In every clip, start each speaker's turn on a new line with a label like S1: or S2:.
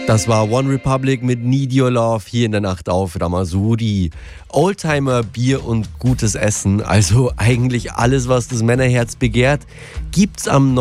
S1: Das war One Republic mit Need Your Love hier in der Nacht auf Ramasuri. Oldtimer, Bier und gutes Essen, also eigentlich alles, was das Männerherz begehrt, gibt's am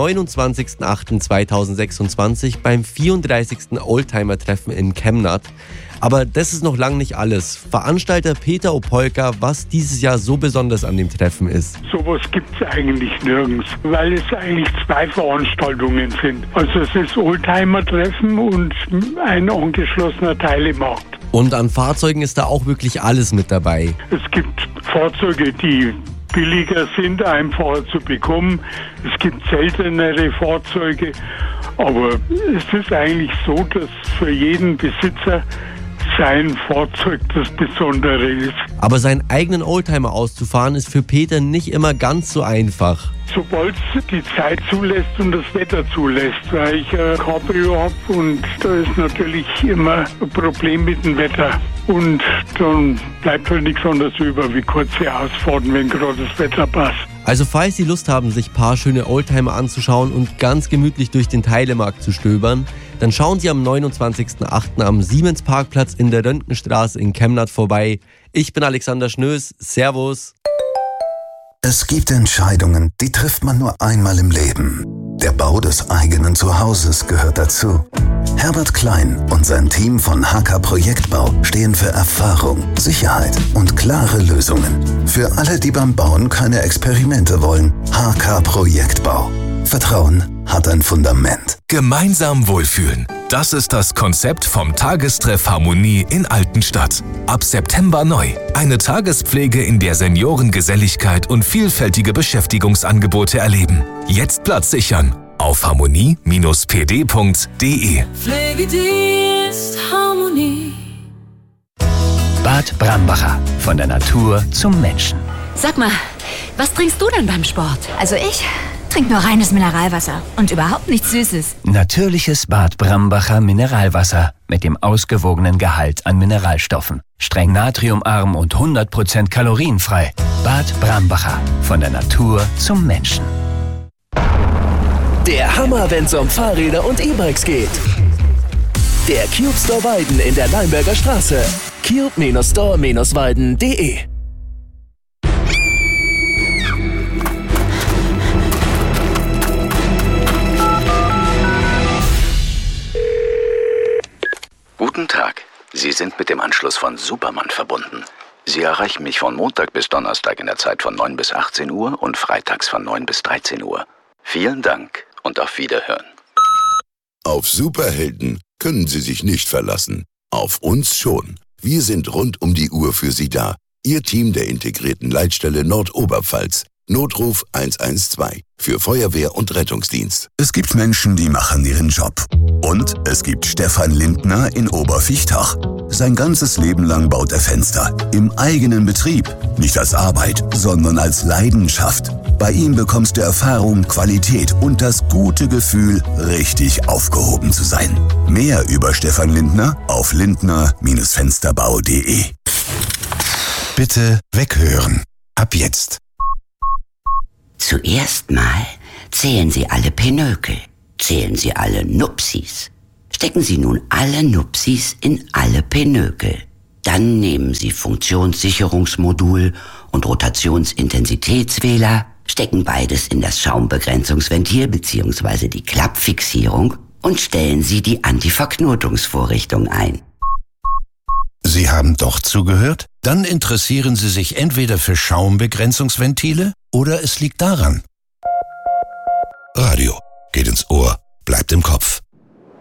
S1: 29.08.2026 beim 34. Oldtimer-Treffen in Kemnath. Aber das ist noch lang nicht alles. Veranstalter Peter Opolka, was dieses Jahr so besonders an dem Treffen ist.
S2: Sowas gibt's eigentlich nirgends, weil es eigentlich 2 Veranstaltungen sind. Also es ist Oldtimer-Treffen und ein angeschlossener Teilemarkt.
S1: Und an Fahrzeugen ist da auch wirklich alles mit dabei.
S2: Es gibt Fahrzeuge, die billiger sind, einfacher zu bekommen. Es gibt seltenere Fahrzeuge. Aber es ist eigentlich so, dass für jeden Besitzer sein Fahrzeug das Besondere ist.
S1: Aber seinen eigenen Oldtimer auszufahren ist für Peter nicht immer ganz so einfach.
S2: Sobald es die Zeit zulässt und das Wetter zulässt, weil ich ein Cabrio habe und da ist natürlich immer ein Problem mit dem Wetter. Und dann bleibt halt nichts anderes über wie kurze Ausfahrten, wenn gerade das Wetter passt.
S1: Also falls Sie Lust haben, sich ein paar schöne Oldtimer anzuschauen und ganz gemütlich durch den Teilemarkt zu stöbern, dann schauen Sie am 29.08. am Siemens-Parkplatz in der Röntgenstraße in Kemnath vorbei. Ich bin Alexander Schnöß. Servus.
S3: Es gibt Entscheidungen, die trifft man nur einmal im Leben. Der Bau des eigenen Zuhauses gehört dazu. Herbert Klein und sein Team von HK Projektbau stehen für Erfahrung, Sicherheit und klare Lösungen. Für alle, die beim Bauen keine Experimente wollen. HK Projektbau. Vertrauen hat ein Fundament.
S4: Gemeinsam wohlfühlen. Das ist das Konzept vom Tagestreff Harmonie in Altenstadt. Ab September neu. Eine Tagespflege, in der Senioren Geselligkeit und vielfältige Beschäftigungsangebote erleben. Jetzt Platz sichern auf harmonie-pd.de.
S5: Pflegedienst Harmonie.
S6: Bad Brambacher. Von der Natur zum Menschen.
S5: Sag mal, was trinkst du denn beim Sport?
S7: Also ich trinke nur reines Mineralwasser und überhaupt nichts Süßes.
S6: Natürliches Bad Brambacher Mineralwasser mit dem ausgewogenen Gehalt an Mineralstoffen. Streng natriumarm und 100% kalorienfrei. Bad Brambacher. Von der Natur zum Menschen.
S8: Der Hammer, wenn's um Fahrräder und E-Bikes geht. Der Cube Store Weiden in der Leimberger Straße. cube-store-weiden.de.
S9: Guten Tag. Sie sind mit dem Anschluss von Superman verbunden. Sie erreichen mich von Montag bis Donnerstag in der Zeit von 9 bis 18 Uhr und freitags von 9 bis 13 Uhr. Vielen Dank und auf Wiederhören.
S10: Auf Superhelden können Sie sich nicht verlassen. Auf uns schon. Wir sind rund um die Uhr für Sie da. Ihr Team der integrierten Leitstelle Nordoberpfalz. Notruf 112 für Feuerwehr und Rettungsdienst.
S3: Es gibt Menschen, die machen ihren Job. Und es gibt Stefan Lindner in Oberviechtach. Sein ganzes Leben lang baut er Fenster. Im eigenen Betrieb. Nicht als Arbeit, sondern als Leidenschaft. Bei ihm bekommst du Erfahrung, Qualität und das gute Gefühl, richtig aufgehoben zu sein. Mehr über Stefan Lindner auf lindner-fensterbau.de. Bitte weghören. Ab jetzt.
S11: Zuerst mal zählen Sie alle Pinökel. Zählen Sie alle Nupsis. Stecken Sie nun alle Nupsis in alle Pinökel. Dann nehmen Sie Funktionssicherungsmodul und Rotationsintensitätswähler, stecken beides in das Schaumbegrenzungsventil bzw. die Klappfixierung und stellen Sie die Antiverknotungsvorrichtung ein.
S3: Sie haben doch zugehört? Dann interessieren Sie sich entweder für Schaumbegrenzungsventile oder es liegt daran. Radio geht ins Ohr, bleibt im Kopf.